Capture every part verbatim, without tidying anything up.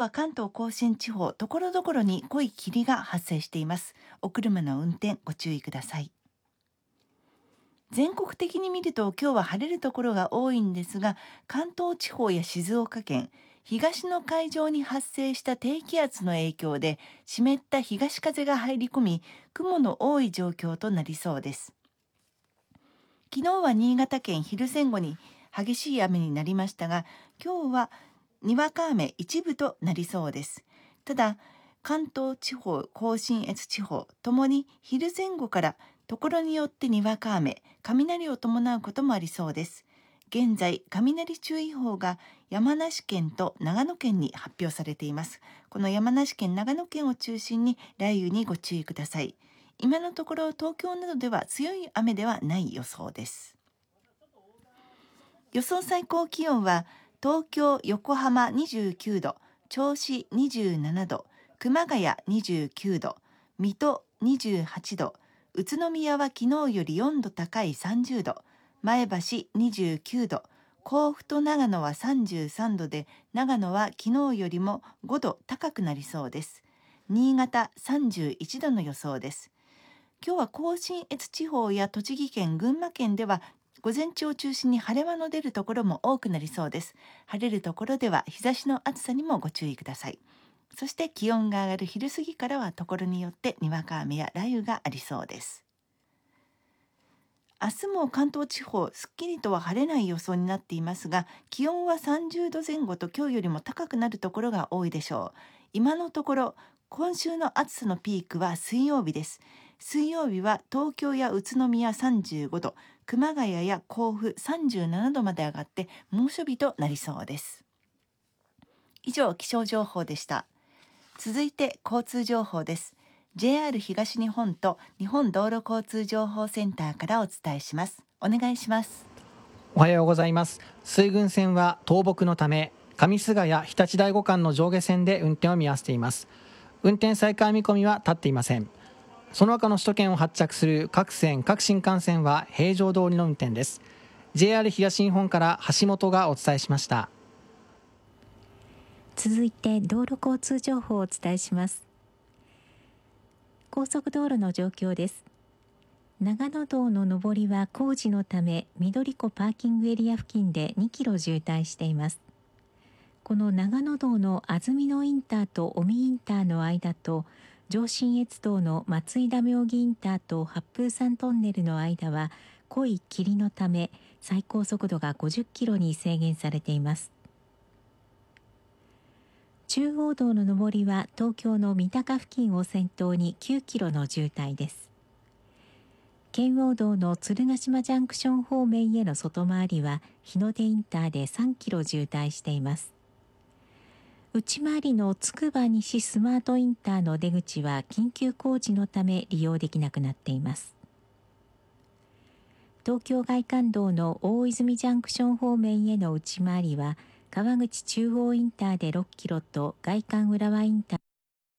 は関東甲信地方、ところどころに濃い霧が発生しています。お車の運転ご注意ください。全国的に見ると今日は晴れるところが多いんですが、関東地方や静岡県、東の海上に発生した低気圧の影響で湿った東風が入り込み、雲の多い状況となりそうです。昨日は新潟県昼前後に激しい雨になりましたが、今日はにわか雨一部となりそうです。ただ、関東地方、甲信越地方ともに昼前後からところによってにわか雨、雷を伴うこともありそうです。現在、雷注意報が山梨県と長野県に発表されています。この山梨県、長野県を中心に雷雨にご注意ください。今のところ東京などでは強い雨ではない予想です。予想最高気温は東京、横浜にじゅうきゅうど、銚子にじゅうななど、熊谷にじゅうきゅうど、水戸にじゅうはちど、宇都宮は昨日よりよんど高いさんじゅうど、前橋にじゅうきゅうど、甲府と長野はさんじゅうさんどで、長野は昨日よりもごど高くなりそうです。新潟さんじゅういちどの予想です。今日は甲信越地方や栃木県、群馬県では午前中を中心に晴れ間の出るところも多くなりそうです。晴れるところでは日差しの暑さにもご注意ください。そして気温が上がる昼過ぎからはところによってにわか雨や雷雨がありそうです。明日も関東地方、すっきりとは晴れない予想になっていますが、気温はさんじゅうどぜん後と今日よりも高くなるところが多いでしょう。今のところ、今週の暑さのピークは水曜日です。水曜日は東京や宇都宮さんじゅうごど、熊谷や甲府さんじゅうななどまで上がって猛暑日となりそうです。以上、気象情報でした。続いて交通情報です。ジェイアール 東日本と日本道路交通情報センターからお伝えします。お願いします。 おはようございます。水郡線は倒木のため上菅谷日立大五間の上下線で運転を見合わせています。運転再開見込みは立っていません。その他の首都圏を発着する各線各新幹線は平常通りの運転です。 ジェイアール 東日本から橋本がお伝えしました。 続いて道路交通情報をお伝えします。高速道路の状況です。長野道の上りは工事のため緑湖パーキングエリア付近でにキロ渋滞しています。この長野道の安曇野インターと尾身インターの間と上信越道の松井田妙義インターと八風山トンネルの間は濃い霧のため最高速度がごじゅっキロに制限されています。中央道の上りは東京の三鷹付近を先頭にきゅうキロの渋滞です。圏央道の鶴ヶ島ジャンクション方面への外回りは日の出インターでさんキロ渋滞しています。内回りのつくば西スマートインターの出口は緊急工事のため利用できなくなっています。東京外環道の大泉ジャンクション方面への内回りは川口中央インターでろっキロと外環浦和インター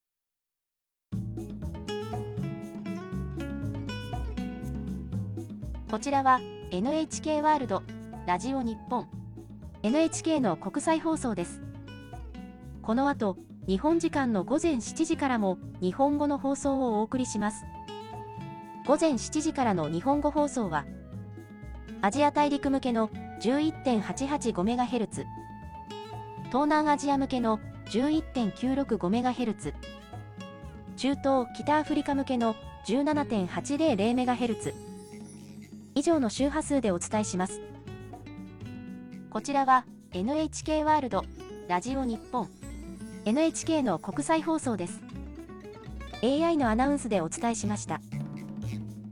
こちらは エヌエイチケー ワールドラジオ日本 エヌエイチケー の国際放送です。この後、日本時間の午前しちじからも日本語の放送をお送りします。午前しちじからの日本語放送は、アジア大陸向けの じゅういってんはちはちごメガヘルツ、東南アジア向けの じゅういってんきゅうろくごメガヘルツ、中東・北アフリカ向けの じゅうななてんはちぜろぜろメガヘルツ、以上の周波数でお伝えします。こちらは エヌエイチケー ワールドラジオ日本エヌエイチケー の国際放送です。エーアイ のアナウンスでお伝えしました。